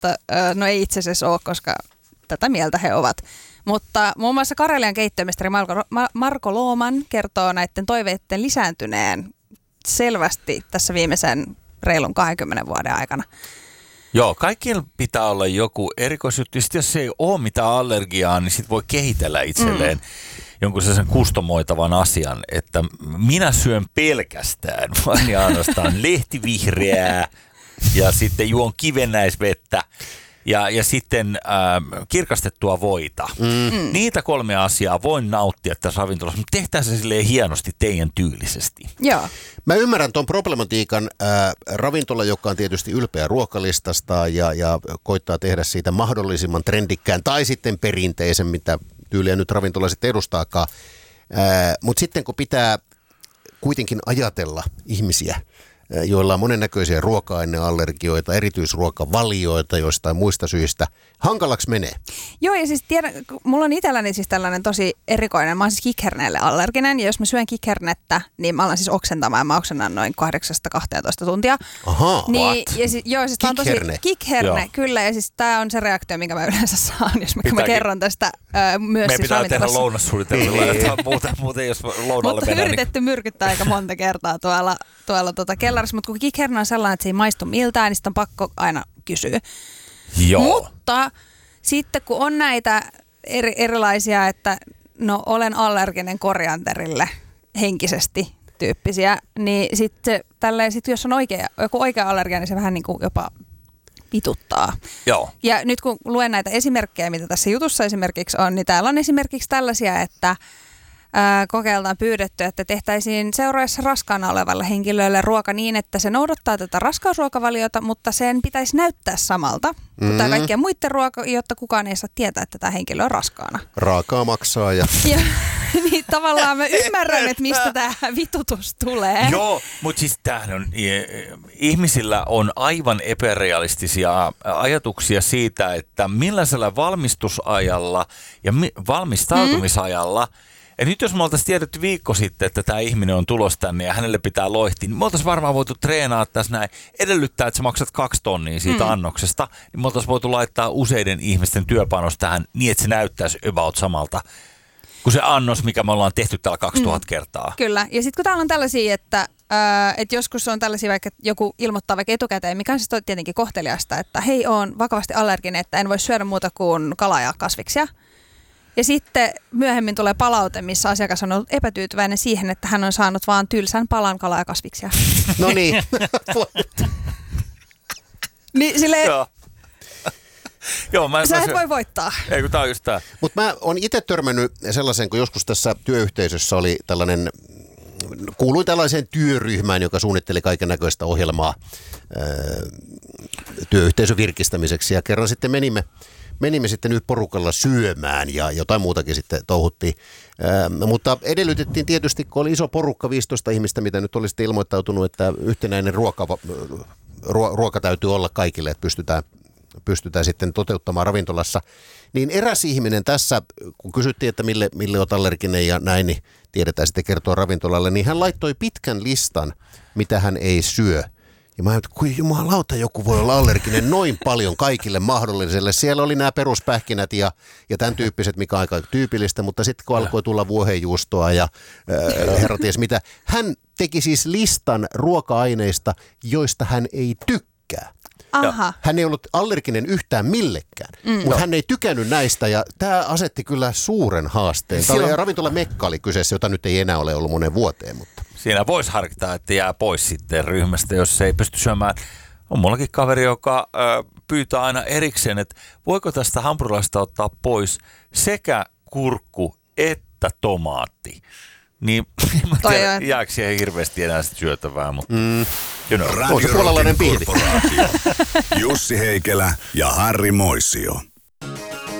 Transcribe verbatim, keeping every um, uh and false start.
mutta no ei itse asiassa ole, koska tätä mieltä he ovat. Mutta muun muassa Karelian keittiömestari Marko, Marko Looman kertoo näiden toiveiden lisääntyneen selvästi tässä viimeisen reilun kahdenkymmenen vuoden aikana. Joo, kaikilla pitää olla joku erikoisjuttu. Jos ei ole mitään allergiaa, niin sit voi kehitellä itselleen mm. jonkun sellaisen kustomoitavan asian, että minä syön pelkästään vain ja ainoastaan lehtivihreää ja sitten juon kivennäisvettä. Ja, ja sitten äh, kirkastettua voita. Mm. Niitä kolme asiaa voin nauttia tässä ravintolassa, mutta tehdään se silleen hienosti teidän tyylisesti. Joo. Mä ymmärrän ton problematiikan. Äh, ravintola, joka on tietysti ylpeä ruokalistasta ja, ja koittaa tehdä siitä mahdollisimman trendikkään tai sitten perinteisen, mitä tyyliä nyt ravintola sitten edustaakaan. Äh, mutta sitten kun pitää kuitenkin ajatella ihmisiä, joilla on monennäköisiä ruoka-aineallergioita, erityisruokavalioita jostain muista syistä. Hankalaksi menee. Joo, ja siis tiedän, mulla on itselläni siis tällainen tosi erikoinen, mä oon siis kikherneelle allerginen, ja jos mä syön kikhernettä, niin mä alan siis oksentamaan, mä oksennan noin kahdeksasta kahteentoista tuntia. Ahaa, niin, ja siis, joo, siis on tosi kikherne, joo. Kyllä, ja siis tää on se reaktio, minkä mä yleensä saan, jos mä, mä kerron tästä äh, myös me siis pitää tehdä ravintolassa. lounassuunnitelmilla, että muuten, muuten jos lounalle Mutta mennään. yritetty niin myrkyttää aika monta kertaa tuolla, tuolla tuota kellarissa, mutta kun kikherne on sellainen, että se ei maistu miltään, niin sitä on pakko aina kysyä. Joo. Mutta sitten kun on näitä eri, erilaisia, että no olen allerginen korianterille henkisesti tyyppisiä, niin sitten tälleen, sit jos on oikea, joku oikea allergia, niin se vähän niin kuin jopa vituttaa. Joo. Ja nyt kun luen näitä esimerkkejä, mitä tässä jutussa esimerkiksi on, niin täällä on esimerkiksi tällaisia, että ää, kokeiltaan pyydetty, että tehtäisiin seuraajassa raskaana olevalle henkilölle ruoka niin, että se noudattaa tätä raskausruokavaliota, mutta sen pitäisi näyttää samalta kuin tämä kaikkien muiden ruoka, jotta kukaan ei saa tietää, että tämä henkilö on raskaana. Raakaa maksaa ja... ja niin tavallaan mä ymmärrän, että mistä tämä vitutus tulee. Joo, mutta siis tämähän on, ihmisillä on aivan epärealistisia ajatuksia siitä, että millaisella valmistusajalla ja valmistautumisajalla, mm. ja nyt jos me oltaisiin tiedetty viikko sitten, että tämä ihminen on tulossa tänne ja hänelle pitää loihtia, niin me oltaisiin varmaan voitu treenaa tässä näin, edellyttää, että sä maksat kaksi tonnia siitä mm. annoksesta, niin me oltaisiin voitu laittaa useiden ihmisten työpanos tähän niin, että se näyttäisi about samalta kuin se annos, mikä me ollaan tehty täällä kaksituhatta mm. kertaa. Kyllä. Ja sitten kun täällä on tällaisia, että, ää, että joskus on tällaisia, vaikka joku ilmoittaa vaikka etukäteen, mikä on siis tietenkin kohteliasta, että hei, oon vakavasti allerginen, että en voi syödä muuta kuin kalaa ja kasviksia. Ja sitten myöhemmin tulee palaute, missä asiakas on ollut epätyytyväinen siihen, että hän on saanut vaan tylsän palan kalaa ja kasviksia. No niin. niin silleen... Joo. Joo, mä, Sä mä, et voi voittaa. Ei, kun tää on just tää. Mutta mä oon itse törmännyt sellaisen, kun joskus tässä työyhteisössä oli tällainen, kuuluin tällaiseen työryhmään, joka suunnitteli kaiken näköistä ohjelmaa ää, työyhteisön virkistämiseksi. Ja kerran sitten menimme, menimme sitten nyt porukalla syömään ja jotain muutakin sitten touhuttiin. Ää, mutta edellytettiin tietysti, kun oli iso porukka, viisitoista ihmistä, mitä nyt oli sitten ilmoittautunut, että yhtenäinen ruoka, ruo, ruoka täytyy olla kaikille, että pystytään pystytään sitten toteuttamaan ravintolassa, niin eräs ihminen tässä, kun kysyttiin, että mille, mille olet allerginen ja näin, niin tiedetään sitten kertoa ravintolalle, niin hän laittoi pitkän listan, mitä hän ei syö. Ja mä ajattelin, kuin jumalauta, joku voi olla allerginen noin paljon kaikille mahdolliselle. Siellä oli nämä peruspähkinät ja, ja tämän tyyppiset, mikä on aika tyypillistä, mutta sitten kun alkoi tulla vuohenjuustoa ja äh, herra ties mitä, hän teki siis listan ruoka-aineista, joista hän ei tykkää. Aha. Hän ei ollut allerginen yhtään millekään, mm. mutta hän ei tykännyt näistä ja tämä asetti kyllä suuren haasteen. Tämä oli ravintola Mekka oli kyseessä, jota nyt ei enää ole ollut monen vuoteen. Mutta. Siinä voisi harkita, että jää pois sitten ryhmästä, jos se ei pysty syömään. On mullakin kaveri, joka ö, pyytää aina erikseen, että voiko tästä hampurilaisesta ottaa pois sekä kurkku että tomaatti. Niin en mä tiedä, jääkö siihen hirveästi enää sitä syötävää, mutta mm. you know. On se puolalainen piiri. Jussi Heikelä ja Harri Moisio.